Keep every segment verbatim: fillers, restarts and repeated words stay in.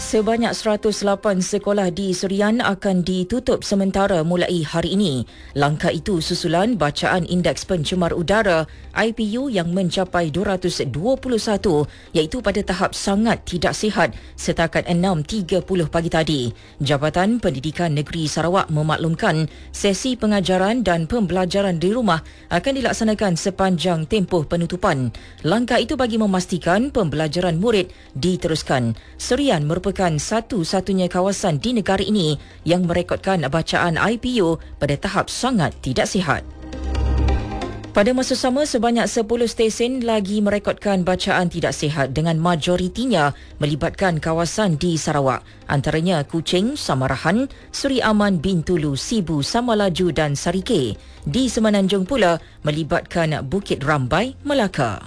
Sebanyak seratus lapan sekolah di Serian akan ditutup sementara mulai hari ini. Langkah itu susulan bacaan Indeks Pencemar Udara I P U yang mencapai dua ratus dua puluh satu iaitu pada tahap sangat tidak sihat setakat enam tiga puluh pagi tadi. Jabatan Pendidikan Negeri Sarawak memaklumkan sesi pengajaran dan pembelajaran di rumah akan dilaksanakan sepanjang tempoh penutupan. Langkah itu bagi memastikan pembelajaran murid diteruskan. Serian merupakan merupakan satu-satunya kawasan di negara ini yang merekodkan bacaan I P U pada tahap sangat tidak sihat. Pada masa sama, sebanyak sepuluh stesen lagi merekodkan bacaan tidak sihat dengan majoritinya melibatkan kawasan di Sarawak. Antaranya Kuching, Samarahan, Seri Aman, Bintulu, Sibu, Samalaju dan Sarike. Di Semenanjung pula melibatkan Bukit Rambai, Melaka.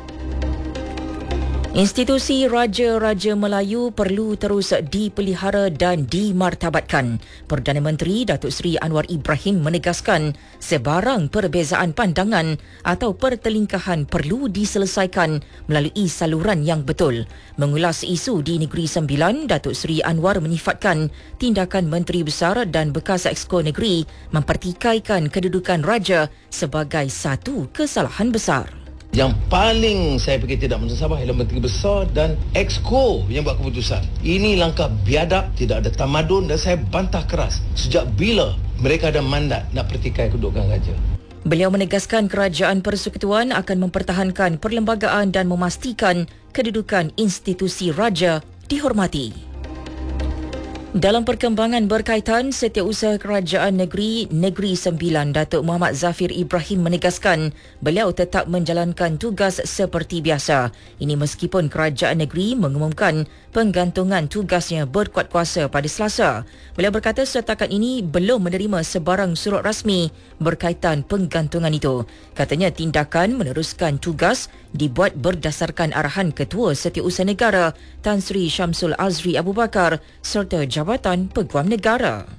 Institusi Raja-Raja Melayu perlu terus dipelihara dan dimartabatkan. Perdana Menteri Datuk Seri Anwar Ibrahim menegaskan sebarang perbezaan pandangan atau pertelingkahan perlu diselesaikan melalui saluran yang betul. Mengulas isu di Negeri Sembilan, Datuk Seri Anwar menyifatkan tindakan Menteri Besar dan bekas Exco Negeri mempertikaikan kedudukan Raja sebagai satu kesalahan besar. Yang paling saya fikir tidak mentasabah ialah Menteri Besar dan Exco yang buat keputusan. Ini langkah biadab, tidak ada tamadun dan saya bantah keras. Sejak bila mereka ada mandat nak pertikai kedudukan Raja? Beliau menegaskan Kerajaan Persekutuan akan mempertahankan perlembagaan dan memastikan kedudukan institusi Raja dihormati. Dalam perkembangan berkaitan Setiausaha Kerajaan Negeri Negeri Sembilan, Datuk Muhammad Zafir Ibrahim menegaskan beliau tetap menjalankan tugas seperti biasa. Ini meskipun Kerajaan Negeri mengumumkan penggantungan tugasnya berkuat kuasa pada Selasa. Beliau berkata setakat ini belum menerima sebarang surat rasmi berkaitan penggantungan itu. Katanya tindakan meneruskan tugas dibuat berdasarkan arahan Ketua Setiausaha Negara Tan Sri Syamsul Azri Abu Bakar serta Jabatan Peguam Negara.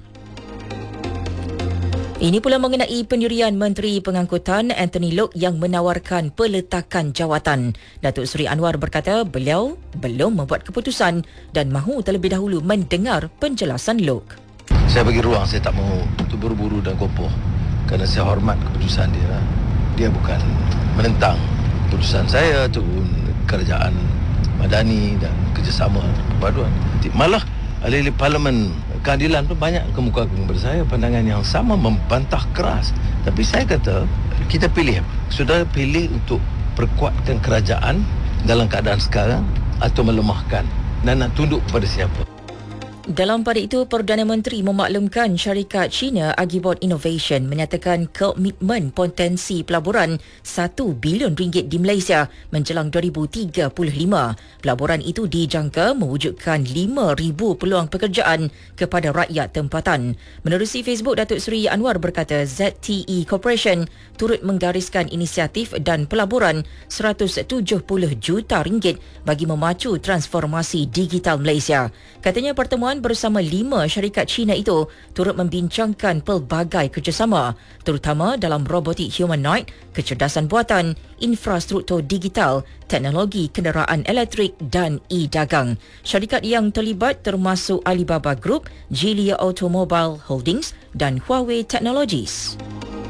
Ini pula mengenai pendirian Menteri Pengangkutan Anthony Loke yang menawarkan peletakan jawatan. Datuk Seri Anwar berkata beliau belum membuat keputusan dan mahu terlebih dahulu mendengar penjelasan Loke. Saya bagi ruang, saya tak mahu untuk buru-buru dan kopoh kerana saya hormat keputusan dia. Dia bukan menentang keputusan saya ataupun kerajaan madani dan kerjasama perpaduan. Malah ahli Parlimen Keadilan pun banyak kemukakan kepada saya pandangan yang sama, membantah keras. Tapi saya kata kita pilih, sudah pilih untuk perkuatkan kerajaan dalam keadaan sekarang atau melemahkan dan nak tunduk kepada siapa. Dalam pada itu, Perdana Menteri memaklumkan syarikat China Agibot Innovation menyatakan komitmen potensi pelaburan satu bilion ringgit di Malaysia menjelang dua ribu tiga puluh lima. Pelaburan itu dijangka mewujudkan lima ribu peluang pekerjaan kepada rakyat tempatan. Menerusi Facebook, Datuk Seri Anwar berkata Z T E Corporation turut menggariskan inisiatif dan pelaburan seratus tujuh puluh juta ringgit bagi memacu transformasi digital Malaysia. Katanya pertemuan bersama lima syarikat Cina itu turut membincangkan pelbagai kerjasama terutama dalam robotik humanoid, kecerdasan buatan, infrastruktur digital, teknologi kenderaan elektrik dan e-dagang. Syarikat yang terlibat termasuk Alibaba Group, Geely Automobile Holdings dan Huawei Technologies.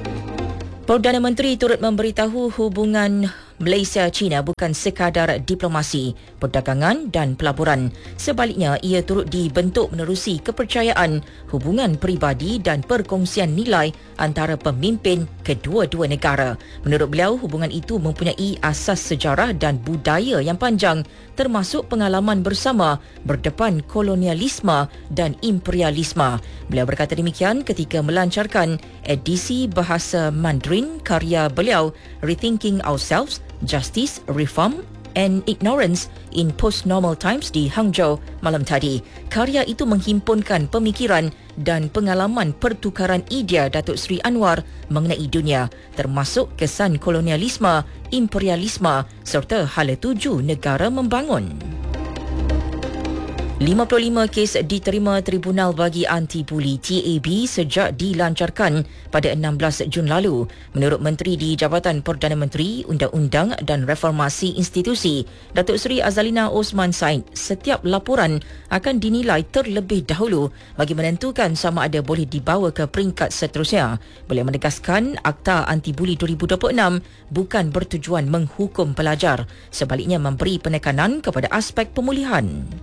Perdana Menteri turut memberitahu hubungan Malaysia-China bukan sekadar diplomasi, perdagangan dan pelaburan. Sebaliknya, ia turut dibentuk menerusi kepercayaan, hubungan peribadi dan perkongsian nilai antara pemimpin kedua-dua negara. Menurut beliau, hubungan itu mempunyai asas sejarah dan budaya yang panjang, termasuk pengalaman bersama berdepan kolonialisme dan imperialisme. Beliau berkata demikian ketika melancarkan edisi bahasa Mandarin karya beliau Rethinking Ourselves, Justice, Reform and Ignorance in Post-Normal Times di Hangzhou malam tadi. Karya itu menghimpunkan pemikiran dan pengalaman pertukaran idea Datuk Seri Anwar mengenai dunia, termasuk kesan kolonialisme, imperialisme serta hala tuju negara membangun. lima puluh lima kes diterima Tribunal bagi Anti Buli T A B sejak dilancarkan pada enam belas Jun lalu. Menurut Menteri di Jabatan Perdana Menteri, Undang-Undang dan Reformasi Institusi, Datuk Seri Azalina Osman Said, setiap laporan akan dinilai terlebih dahulu bagi menentukan sama ada boleh dibawa ke peringkat seterusnya. Beliau menegaskan Akta Anti Buli dua ribu dua puluh enam bukan bertujuan menghukum pelajar, sebaliknya memberi penekanan kepada aspek pemulihan.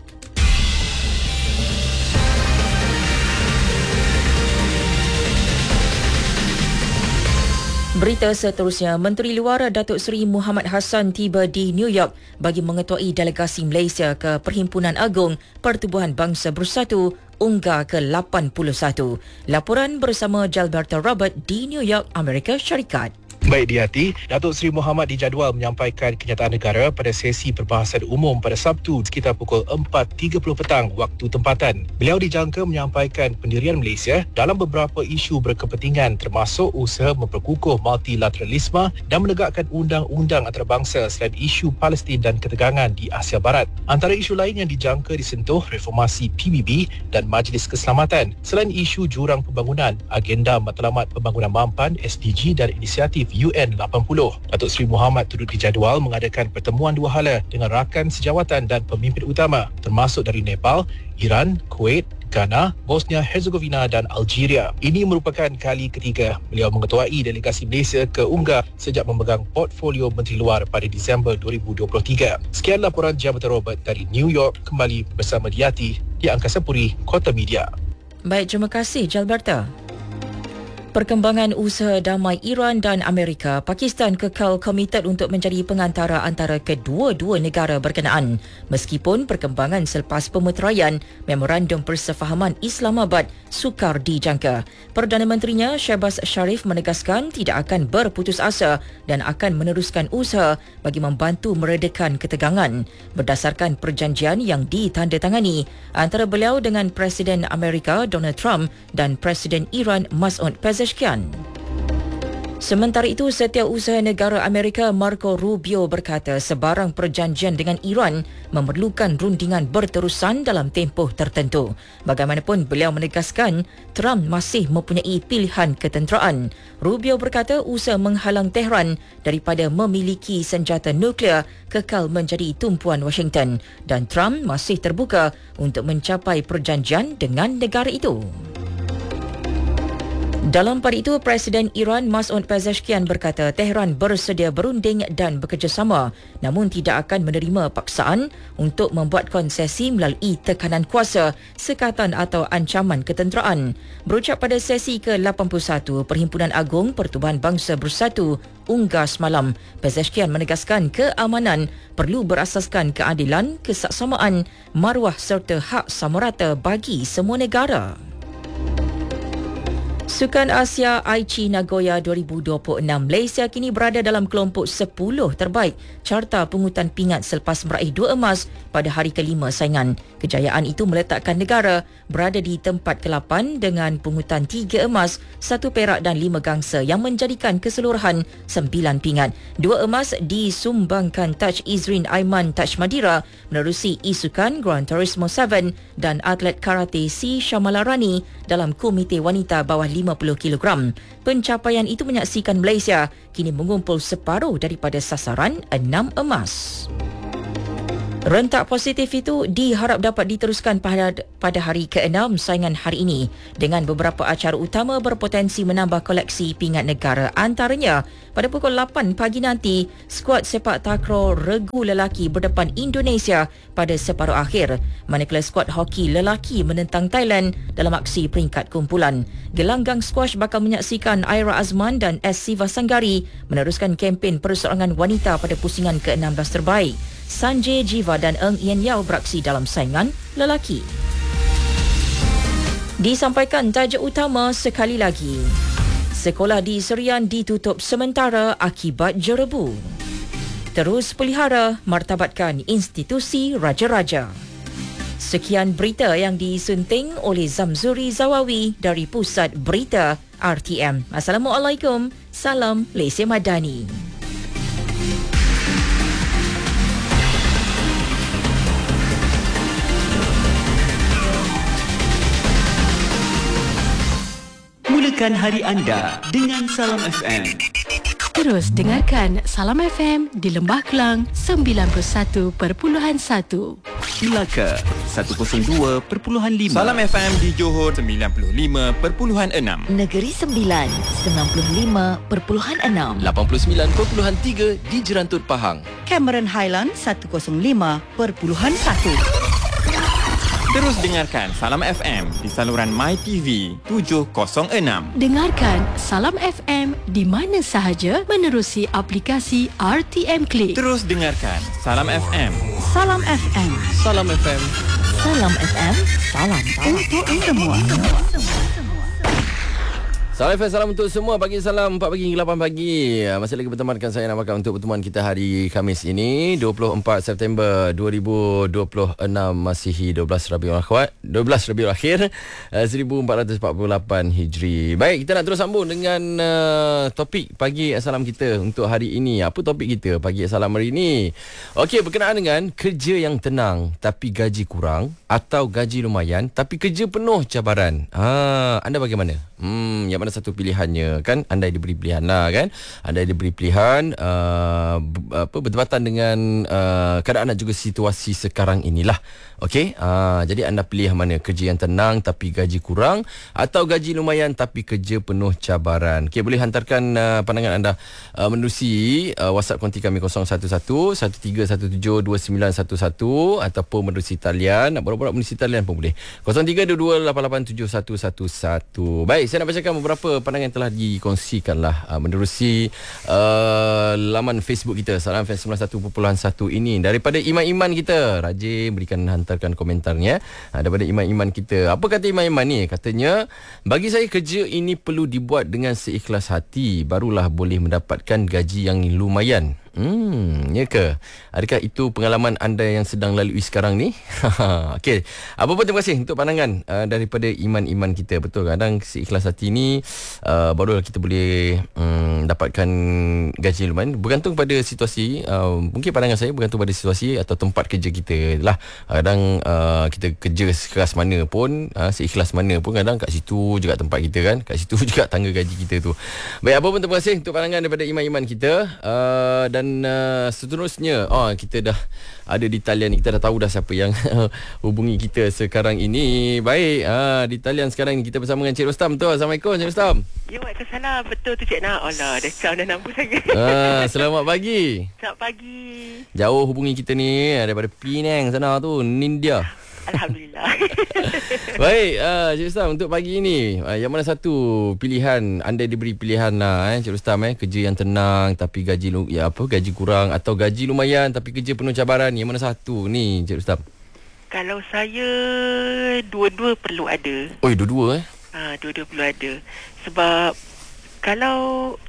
Berita seterusnya, Menteri Luar Datuk Seri Muhammad Hassan tiba di New York bagi mengetuai delegasi Malaysia ke Perhimpunan Agung Pertubuhan Bangsa Bersatu UNGA ke lapan puluh satu. Laporan bersama Jalberta Robert di New York, Amerika Syarikat. Baik dihati, Datuk Seri Muhammad dijadual menyampaikan kenyataan negara pada sesi perbahasan umum pada Sabtu sekitar pukul empat tiga puluh petang waktu tempatan. Beliau dijangka menyampaikan pendirian Malaysia dalam beberapa isu berkepentingan termasuk usaha memperkukuh multilateralisme dan menegakkan undang-undang antarabangsa selain isu Palestin dan ketegangan di Asia Barat. Antara isu lain yang dijangka disentuh reformasi P B B dan Majlis Keselamatan. Selain isu jurang pembangunan, agenda matlamat pembangunan mampan S D G dan inisiatif U N lapan puluh. Datuk Seri Muhammad turut dijadual mengadakan pertemuan dua hala dengan rakan sejawatan dan pemimpin utama termasuk dari Nepal, Iran, Kuwait, Ghana, Bosnia Herzegovina dan Algeria. Ini merupakan kali ketiga beliau mengetuai delegasi Malaysia ke UNGA sejak memegang portfolio Menteri Luar pada Disember dua ribu dua puluh tiga. Sekian laporan Jabatan Robert dari New York, kembali bersama Diati di Angkasa Puri, Kota Media. Baik, terima kasih Jalberta. Perkembangan usaha damai Iran dan Amerika, Pakistan kekal komited untuk menjadi pengantara antara kedua-dua negara berkenaan. Meskipun perkembangan selepas pemeteraian Memorandum Persefahaman Islamabad sukar dijangka. Perdana Menterinya Shehbaz Sharif menegaskan tidak akan berputus asa dan akan meneruskan usaha bagi membantu meredakan ketegangan berdasarkan perjanjian yang ditandatangani antara beliau dengan Presiden Amerika Donald Trump dan Presiden Iran Masoud Pezeshkian. Sementara itu, Setiausaha Negara Amerika Marco Rubio berkata sebarang perjanjian dengan Iran memerlukan rundingan berterusan dalam tempoh tertentu. Bagaimanapun, beliau menegaskan Trump masih mempunyai pilihan ketenteraan. Rubio berkata usaha menghalang Tehran daripada memiliki senjata nuklear kekal menjadi tumpuan Washington dan Trump masih terbuka untuk mencapai perjanjian dengan negara itu. Dalam pada itu, Presiden Iran Masoud Pezeshkian berkata Tehran bersedia berunding dan bekerjasama namun tidak akan menerima paksaan untuk membuat konsesi melalui tekanan kuasa, sekatan atau ancaman ketenteraan. Berucap pada sesi ke lapan puluh satu Perhimpunan Agung Pertubuhan Bangsa Bersatu UNGA semalam, Pezeshkian menegaskan keamanan perlu berasaskan keadilan, kesaksamaan, maruah serta hak sama rata bagi semua negara. Sukan Asia Aichi Nagoya dua ribu dua puluh enam, Malaysia kini berada dalam kelompok sepuluh terbaik carta pungutan pingat selepas meraih dua emas pada hari kelima saingan. Kejayaan itu meletakkan negara berada di tempat ke lapan dengan pungutan tiga emas, satu perak dan lima gangsa yang menjadikan keseluruhan sembilan pingat. Dua emas disumbangkan Taj Izrin Aiman Taj Madira menerusi Isukan Grand Turismo tujuh dan atlet karate Si Shamalarani dalam Komite Wanita bawah lima puluh kilogram. Pencapaian itu menyaksikan Malaysia kini mengumpul separuh daripada sasaran enam emas. Rentak positif itu diharap dapat diteruskan pada, pada hari keenam saingan hari ini dengan beberapa acara utama berpotensi menambah koleksi pingat negara. Antaranya, pada pukul lapan pagi nanti, skuad sepak takraw regu lelaki berdepan Indonesia pada separuh akhir, manakala skuad hoki lelaki menentang Thailand dalam aksi peringkat kumpulan. Gelanggang squash bakal menyaksikan Aira Azman dan S. Siva Sanggari meneruskan kempen perseorangan wanita pada pusingan ke enam belas terbaik. Sanjay Jiva dan Eng Yen Yao beraksi dalam saingan lelaki. Disampaikan tajuk utama sekali lagi. Sekolah di Serian ditutup sementara akibat jerebu. Terus pelihara martabatkan institusi raja-raja. Sekian berita yang disunting oleh Zamzuri Zawawi dari Pusat Berita R T M. Assalamualaikum. Salam Malaysia Madani. Mulakan hari anda dengan Salam F M. Terus dengarkan Salam F M di Lembah Kelang sembilan puluh satu perpuluhan satu. Melaka seratus dua perpuluhan lima. Salam F M di Johor sembilan puluh lima perpuluhan enam. Negeri Sembilan sembilan puluh lima perpuluhan enam. lapan puluh sembilan perpuluhan tiga di Jerantut Pahang. Cameron Highland seratus lima perpuluhan satu. Terus dengarkan Salam F M di saluran MyTV tujuh kosong enam. Dengarkan Salam F M di mana sahaja menerusi aplikasi R T M Click. Terus dengarkan Salam F M. Salam F M. Salam F M. Salam F M. Salam Untuk semua. Salam F M, salam untuk semua. Pagi salam empat pagi hingga lapan pagi. Masih lagi bertemankan saya Nak Bakar untuk pertemuan kita hari Khamis ini dua puluh empat September dua ribu dua puluh enam, Masihi dua belas Rabiul Akhir dua belas Rabiul Akhir seribu empat ratus empat puluh lapan Hijri. Baik, kita nak terus sambung dengan uh, topik pagi Assalam kita untuk hari ini. Apa topik kita pagi Assalam hari ini? Okey, berkenaan dengan kerja yang tenang tapi gaji kurang atau gaji lumayan tapi kerja penuh cabaran. Ha, anda bagaimana? Hmm, yang mana satu pilihannya kan? Anda diberi pilihan lah kan? Anda diberi pilihan uh, apa bertepatan dengan uh, keadaan dan juga situasi sekarang inilah. Okey, uh, jadi anda pilih mana? Kerja yang tenang tapi gaji kurang atau gaji lumayan tapi kerja penuh cabaran. Okey, boleh hantarkan uh, pandangan anda uh, menerusi uh, WhatsApp konti kami kosong satu satu satu tiga satu tujuh dua sembilan satu satu ataupun menerusi talian. Nak borak-borak menerusi talian pun boleh. kosong tiga dua dua lapan lapan tujuh satu satu satu. Baik, saya nak bacakan beberapa pandangan yang telah dikongsikan lah uh, menerusi uh, laman Facebook kita Salam F M sembilan puluh satu perpuluhan satu ini daripada Iman-Iman kita. Rajin berikan hantarkan komentarnya uh, daripada Iman-Iman kita. Apa kata Iman-Iman ni? Katanya, bagi saya kerja ini perlu dibuat dengan seikhlas hati, barulah boleh mendapatkan gaji yang lumayan. Hmm, ya ke? Adakah itu pengalaman anda yang sedang lalui sekarang ni? Okey. Apa pun terima kasih untuk pandangan uh, daripada Iman-Iman kita. Betul, kadang seikhlas hati ni uh, barulah kita boleh um, dapatkan gaji lumayan. Bergantung pada situasi. Uh, mungkin pandangan saya bergantung pada situasi atau tempat kerja kita lah. Kadang uh, kita kerja sekeras mana pun, uh, seikhlas mana pun, kadang kat situ juga tempat kita kan. Kat situ juga tangga gaji kita tu. Baik, apa pun terima kasih untuk pandangan daripada Iman-Iman kita. Uh, dan Dan uh, seterusnya, oh, kita dah ada di talian ni. Kita dah tahu dah siapa yang hubungi kita sekarang ini. Baik, uh, di talian sekarang ni kita bersama dengan Cik Rostam. Betul? Assalamualaikum Cik Rostam. Ya, Waalaikumsalam. Betul tu Cik Nak. Alah, dah cakap dah nampak saya. uh, Selamat pagi. Selamat pagi. Jauh hubungi kita ni daripada Penang sana tu, India. Alhamdulillah. Baik, uh, Cik Rustam, untuk pagi ini uh, yang mana satu pilihan anda diberi pilihan lah eh, Cik Rustam eh, kerja yang tenang tapi gaji lu, ya apa gaji kurang atau gaji lumayan tapi kerja penuh cabaran, yang mana satu ni Cik Rustam? Kalau saya dua-dua perlu ada. Oh, dua-dua eh? Ha, dua-dua perlu ada. Sebab kalau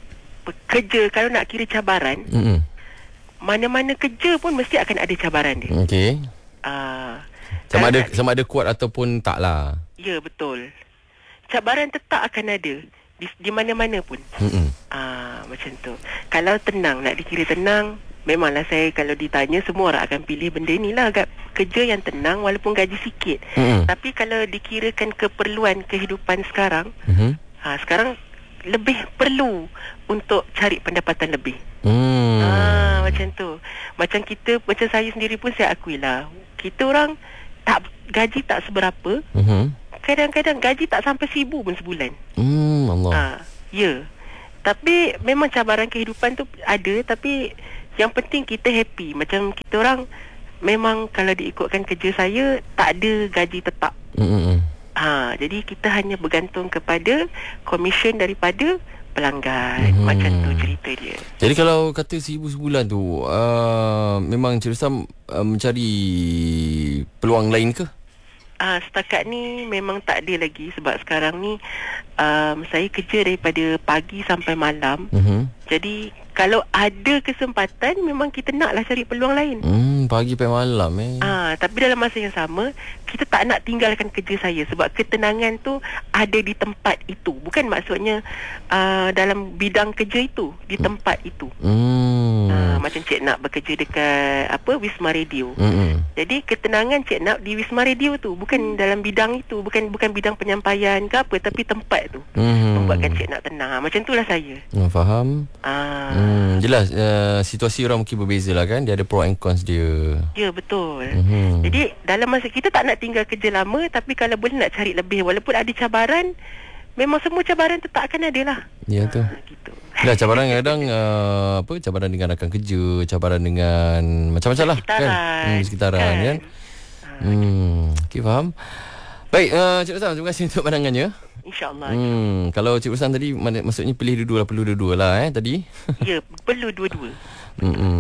kerja, kalau nak kira cabaran, mm-hmm. mana-mana kerja pun mesti akan ada cabaran dia. Okey. Uh, Sama ada sama ada kuat ataupun tak lah. Ya, betul. Cabaran tetap akan ada di, di mana-mana pun. Mm-mm. Ah, macam tu. Kalau tenang, nak dikira tenang, memanglah saya kalau ditanya semua orang akan pilih benda ni lah, agak kerja yang tenang walaupun gaji sikit. Mm-mm. Tapi kalau dikirakan keperluan kehidupan sekarang, mm-hmm. ah, sekarang lebih perlu untuk cari pendapatan lebih. Mm. Ah, macam tu. Macam kita, macam saya sendiri pun saya akui lah, kita orang tak gaji tak seberapa. Uh-huh. Kadang-kadang gaji tak sampai seribu pun sebulan. Hmm, Allah. Ha, ya. Tapi memang cabaran kehidupan tu ada, tapi yang penting kita happy. Macam kita orang memang kalau diikutkan kerja saya tak ada gaji tetap. Uh-huh. Ha, jadi kita hanya bergantung kepada komisen daripada pelanggan. Hmm. Macam tu cerita dia. Jadi kalau kata seribu sebulan tu, uh, memang Cik Rustam uh, mencari peluang lain ke? Uh, setakat ni memang tak ada lagi. Sebab sekarang ni um, saya kerja daripada pagi sampai malam. Uh-huh. Jadi kalau ada kesempatan, memang kita naklah cari peluang lain. Hmm, pagi sampai malam eh. Ah, tapi dalam masa yang sama, kita tak nak tinggalkan kerja saya. Sebab ketenangan tu ada di tempat itu. Bukan maksudnya uh, dalam bidang kerja itu, di tempat itu. Hmm. hmm. uh, macam Cik Nak bekerja dekat apa Wisma Radio. Hmm. Jadi ketenangan Cik Nak di Wisma Radio tu bukan dalam bidang itu, bukan bukan bidang penyampaian ke apa, tapi tempat tu hmm. membuatkan Cik Nak tenang. Macam itulah saya. Hmm, faham. Ah. Hmm, jelas uh, situasi orang mungkin berbeza lah kan. Dia ada pro and cons dia. Ya, betul. Hmm. Jadi dalam masa kita tak nak tinggal kerja lama, tapi kalau boleh nak cari lebih walaupun ada cabaran, memang semua cabaran tu tak akan ada lah. Ya tu. Ha, gitu. Dah cabaran kadang uh, apa cabaran dengan rakan kerja, cabaran dengan macam-macam lah kan. Hmm, sekitaran kan. kan? Hmm, okey faham. Baik, uh, Cik Rustam, terima kasih untuk pandangannya. InsyaAllah. Hmm, kalau Cik Rustam tadi maksudnya pilih dua-dua lah, perlu dua-dua lah eh tadi. Ya, perlu dua-dua. Hmm.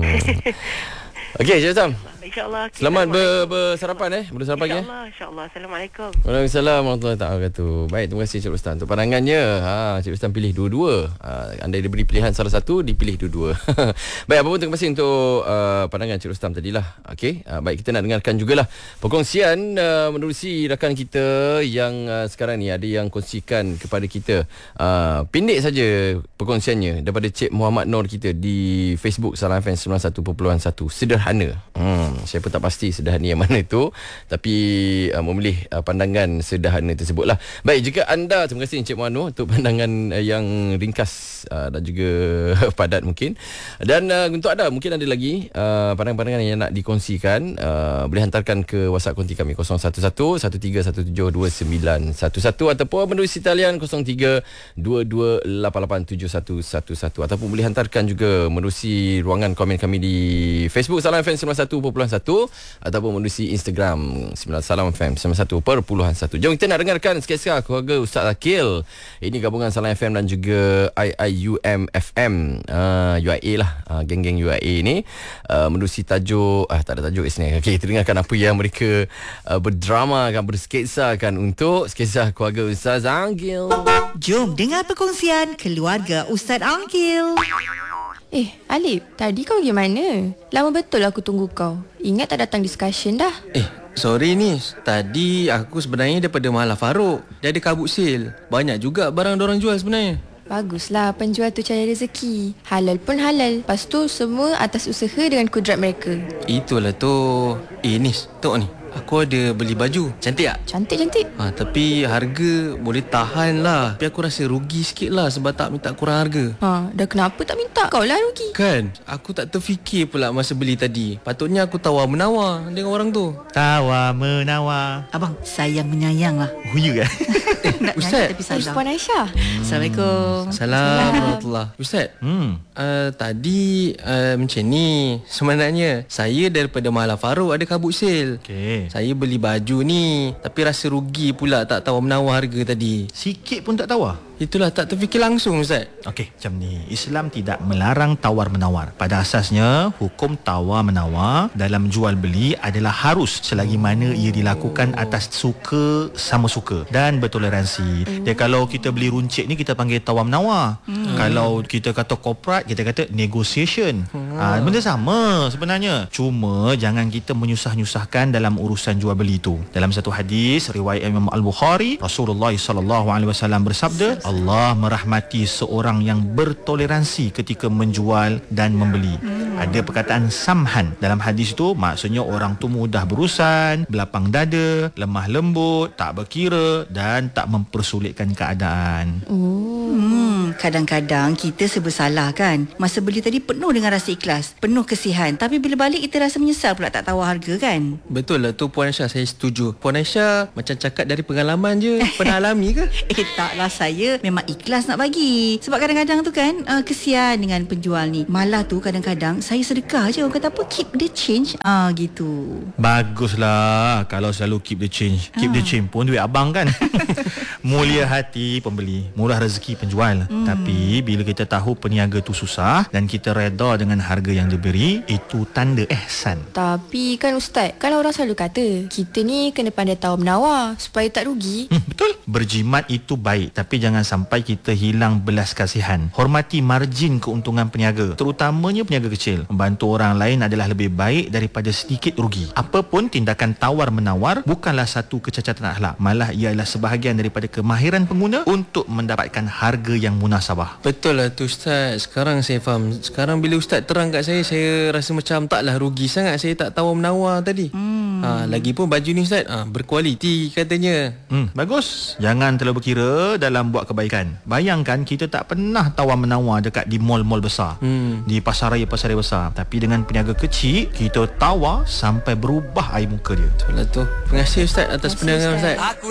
Okey, Cik Rustam. InsyaAllah. Okay. Selamat ber, bersarapan eh. Bersarapan ya. InsyaAllah, insyaAllah. Assalamualaikum. Waalaikumsalam warahmatullahi wabarakatuh. Baik, terima kasih Cik Rustam untuk pandangannya. Ha, Cik Rustam pilih dua-dua. Ha, anda diberi pilihan salah satu, dipilih dua-dua. Baik, apa pun terima kasih untuk uh, pandangan Cik Rustam tadilah. Okey, uh, baik kita nak dengarkan jugalah perkongsian uh, menerusi rakan kita yang uh, sekarang ni ada yang kongsikan kepada kita. Uh, pendek saja perkongsiannya daripada Cik Muhammad Nur kita di Facebook Salam F M sembilan puluh satu perpuluhan satu. Sederhana. Hmm, saya pun tak pasti sederhana yang mana itu, tapi uh, memilih uh, pandangan sederhana tersebutlah. Baik, jika anda, terima kasih Encik Muhammad untuk pandangan uh, yang ringkas uh, dan juga padat mungkin. Dan uh, untuk anda mungkin ada lagi uh, pandangan-pandangan yang nak dikongsikan, uh, boleh hantarkan ke WhatsApp konti kami kosong satu satu satu tiga satu tujuh dua sembilan satu satu ataupun menerusi talian kosong tiga dua dua lapan lapan tujuh satu satu satu ataupun boleh hantarkan juga menerusi ruangan komen kami di Facebook Salam F M sembilan puluh satu perpuluhan satu ataupun menerusi Instagram Salam F M sembilan puluh satu perpuluhan satu. Jom kita nak dengarkan sikit-sikit keluarga Ustaz Akil. Ini gabungan Salam F M dan juga I I U M F M, uh, U I A lah, uh, geng-geng U I A ni uh, menerusi tajuk, ah tak ada tajuk kat sini. Okey, kita dengarkan apa yang mereka uh, berdrama kan, bersketsa kan untuk sketsa keluarga Ustaz Akil. Jom dengar perkongsian keluarga Ustaz Akil. Eh, Alip, tadi kau pergi mana? Lama betul aku tunggu kau. Ingat tak datang discussion dah? Eh, sorry Nis. Tadi aku sebenarnya daripada Mahathir Farouk. Dia ada kabut sale. Banyak juga barang diorang jual sebenarnya. Baguslah, penjual tu cari rezeki. Halal pun halal. Lepas tu semua atas usaha dengan kudrat mereka. Itulah tu. Eh Nis, tengok ni. Aku ada beli baju. Cantik tak? Cantik-cantik. Ha, tapi harga boleh tahan lah. Tapi aku rasa rugi sikit lah sebab tak minta kurang harga. Ha, dah kenapa tak minta? Kau lah rugi. Kan? Aku tak terfikir pula masa beli tadi. Patutnya aku tawar-menawar dengan orang tu. Tawar-menawar. Abang, sayang menyayang lah. Oh, ya kan? eh, Ustaz. Eh, Puan Aisyah. Hmm. Assalamualaikum. Assalamualaikum. Ustaz. Hmm. Uh, tadi uh, macam ni. Sebenarnya saya daripada Mahathir Farouk ada kabut sale. Okey. Saya beli baju ni, tapi rasa rugi pula tak tawar-menawar harga tadi. Sikit pun tak tawar? Itulah, tak terfikir langsung Ustaz. Okey, macam ni. Islam tidak melarang tawar-menawar. Pada asasnya, hukum tawar-menawar dalam jual beli adalah harus selagi mana ia dilakukan atas suka sama suka dan bertoleransi. Mm. Dan kalau kita beli runcit ni, kita panggil tawar-menawar. Mm. Kalau kita kata corporate, kita kata negotiation. Mm. Ha, benda sama sebenarnya. Cuma jangan kita menyusah-nyusahkan dalam urusan jual beli itu. Dalam satu hadis riwayat Imam Al-Bukhari, Rasulullah sallallahu alaihi wasallam bersabda, Allah merahmati seorang yang bertoleransi ketika menjual dan membeli. Hmm. Ada perkataan samhan dalam hadis itu, maksudnya orang tu mudah berurusan, belapang dada, lemah lembut, tak berkira dan tak mempersulitkan keadaan. Oh. Hmm, kadang-kadang kita serba salah kan. Masa beli tadi penuh dengan rasa ikhlas, penuh kesihan, tapi bila balik kita rasa menyesal pula tak tawar harga kan. Betul lah tu Puan Aisyah, saya setuju. Puan Aisyah macam cakap dari pengalaman je. Pernah alami ke? Eh taklah, saya memang ikhlas nak bagi. Sebab kadang-kadang tu kan uh, kesian dengan penjual ni. Malah tu kadang-kadang saya sedekah je. Orang kata apa, keep the change. Ah uh, gitu. Baguslah kalau selalu keep the change. Keep ah. the change pun duit abang kan. Mulia hati pembeli, murah rezeki penjual. Hmm. Tapi bila kita tahu peniaga tu susah dan kita reda dengan harga yang diberi, itu tanda ihsan. Tapi kan Ustaz, kan orang selalu kata kita ni kena pandai tawar menawar supaya tak rugi. Hmm, betul. Betul. Berjimat itu baik, tapi jangan sampai kita hilang belas kasihan. Hormati margin keuntungan peniaga, terutamanya peniaga kecil. Membantu orang lain adalah lebih baik daripada sedikit rugi. Apapun tindakan tawar-menawar bukanlah satu kecacatan akhlak, malah ia adalah sebahagian daripada kemahiran pengguna untuk mendapatkan harga yang munasabah. Betul lah tu Ustaz. Sekarang saya faham. Sekarang bila Ustaz terang kat saya, saya rasa macam taklah rugi sangat saya tak tawar-menawar tadi. Hmm. Ha, lagipun baju ni Ustaz ha, berkualiti katanya. Hmm, bagus. Jangan terlalu berkira dalam buat kebaikan. Bayangkan kita tak pernah tawar-menawar dekat di mall-mall besar, hmm. di pasar raya-pasar raya besar. Tapi dengan peniaga kecil, kita tawar sampai berubah air muka dia. Betul lah tu. Terima kasih Ustaz atas penerangan Ustaz.